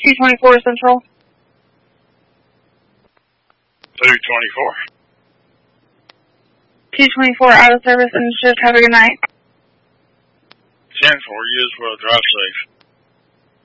224 Central. 224. 224 out of service and shift. Have a good night. 10-4, you as well. Drive safe.